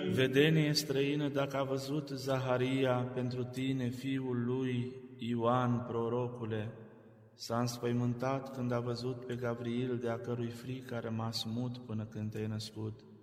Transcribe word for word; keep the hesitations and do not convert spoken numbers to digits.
Vedenie străină dacă a văzut Zaharia pentru tine, fiul lui Ioan, prorocule, s-a înspăimântat când a văzut pe Gavril, de a cărui frică a rămas mut până când te-ai născut.